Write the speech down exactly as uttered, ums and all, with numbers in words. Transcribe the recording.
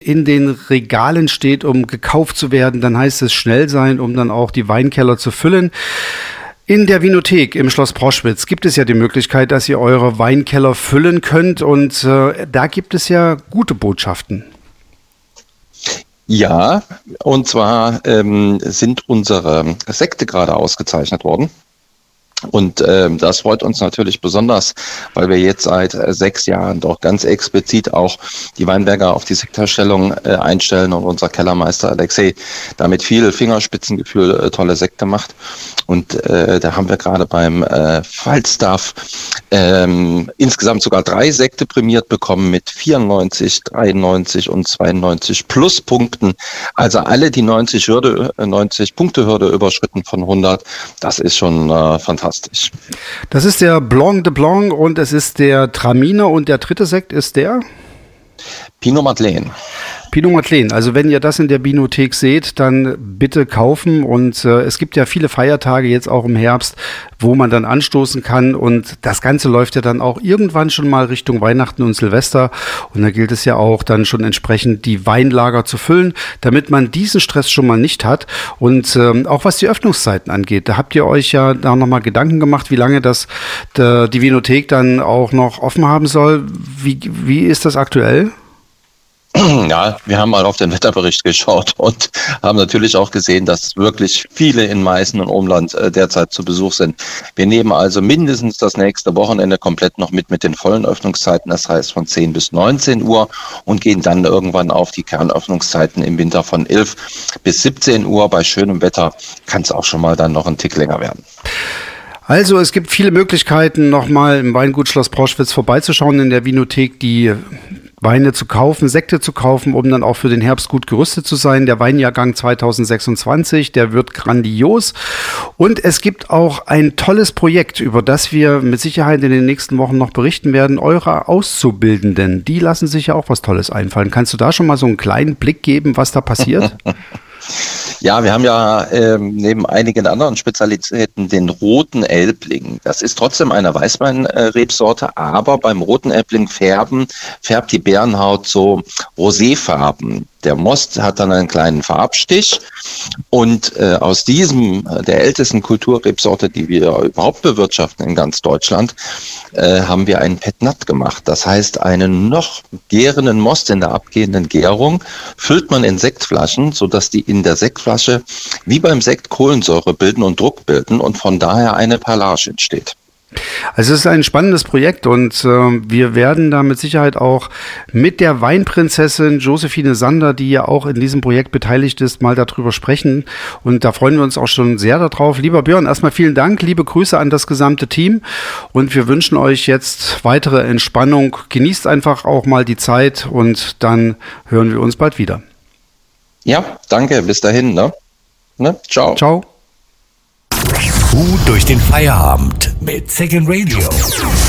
in den Regalen steht, um gekauft zu werden, dann heißt es schnell sein, um dann auch die Weinkeller zu füllen. In der Winothek im Schloss Proschwitz gibt es ja die Möglichkeit, dass ihr eure Weinkeller füllen könnt und äh, da gibt es ja gute Botschaften. Ja, und zwar ähm, sind unsere Sekte gerade ausgezeichnet worden. Und ähm, das freut uns natürlich besonders, weil wir jetzt seit äh, sechs Jahren doch ganz explizit auch die Weinberger auf die Sektherstellung äh, einstellen und unser Kellermeister Alexei damit viel Fingerspitzengefühl äh, tolle Sekte macht. Und äh, da haben wir gerade beim äh, Falstaff ähm, insgesamt sogar drei Sekte prämiert bekommen mit vierundneunzig, dreiundneunzig und zweiundneunzig Pluspunkten. Also alle die neunzig Hürde, neunzig Punkte Hürde überschritten von hundert. Das ist schon äh, fantastisch. Das ist der Blanc de Blanc und es ist der Traminer und der dritte Sekt ist der? Pinot Madeleine. Pinot Madeleine. Also wenn ihr das in der Winothek seht, dann bitte kaufen und äh, es gibt ja viele Feiertage jetzt auch im Herbst, wo man dann anstoßen kann und das Ganze läuft ja dann auch irgendwann schon mal Richtung Weihnachten und Silvester und da gilt es ja auch dann schon entsprechend die Weinlager zu füllen, damit man diesen Stress schon mal nicht hat und ähm, auch was die Öffnungszeiten angeht, da habt ihr euch ja da nochmal Gedanken gemacht, wie lange das der, die Winothek dann auch noch offen haben soll. Wie, wie ist das aktuell? Ja, wir haben mal auf den Wetterbericht geschaut und haben natürlich auch gesehen, dass wirklich viele in Meißen und Umland äh, derzeit zu Besuch sind. Wir nehmen also mindestens das nächste Wochenende komplett noch mit mit den vollen Öffnungszeiten, das heißt von zehn bis neunzehn Uhr und gehen dann irgendwann auf die Kernöffnungszeiten im Winter von elf bis siebzehn Uhr. Bei schönem Wetter kann es auch schon mal dann noch ein Tick länger werden. Also es gibt viele Möglichkeiten, nochmal im Weingut Schloss Proschwitz vorbeizuschauen in der Winothek, die Weine zu kaufen, Sekte zu kaufen, um dann auch für den Herbst gut gerüstet zu sein. Der Weinjahrgang zwanzig sechsundzwanzig, der wird grandios. Und es gibt auch ein tolles Projekt, über das wir mit Sicherheit in den nächsten Wochen noch berichten werden. Eure Auszubildenden, die lassen sich ja auch was Tolles einfallen. Kannst du da schon mal so einen kleinen Blick geben, was da passiert? Ja, wir haben ja ähm, neben einigen anderen Spezialitäten den roten Elbling. Das ist trotzdem eine Weißweinrebsorte, äh, aber beim roten Elbling färben, färbt die Beerenhaut so roséfarben. Der Most hat dann einen kleinen Farbstich und äh, aus diesem, der ältesten Kulturrebsorte, die wir überhaupt bewirtschaften in ganz Deutschland, äh, haben wir einen Pet Nat gemacht. Das heißt, einen noch gärenden Most in der abgehenden Gärung füllt man in Sektflaschen, sodass die in der Sektflasche wie beim Sekt Kohlensäure bilden und Druck bilden und von daher eine Perlage entsteht. Also es ist ein spannendes Projekt und äh, wir werden da mit Sicherheit auch mit der Weinprinzessin Josephine Sander, die ja auch in diesem Projekt beteiligt ist, mal darüber sprechen und da freuen wir uns auch schon sehr darauf. Lieber Björn, erstmal vielen Dank, liebe Grüße an das gesamte Team und wir wünschen euch jetzt weitere Entspannung. Genießt einfach auch mal die Zeit und dann hören wir uns bald wieder. Ja, danke, bis dahin, ne? Ne? Ciao. Ciao. Gut durch den Feierabend mit Second Radio.